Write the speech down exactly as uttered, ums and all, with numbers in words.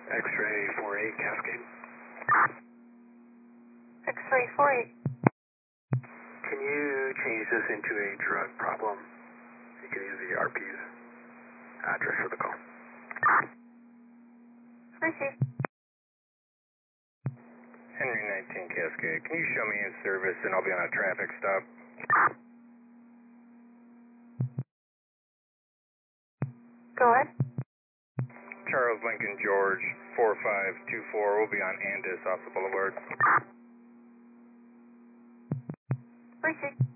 X-ray four eight Cascade. X-ray four eight. Can you change this into a drug problem? You can use the R P's address for the call. Received. Henry nineteen Cascade, can you show me in service and I'll be on a traffic stop? Go ahead. Charles Lincoln George, four five two four, will be on Andis off the boulevard. Received.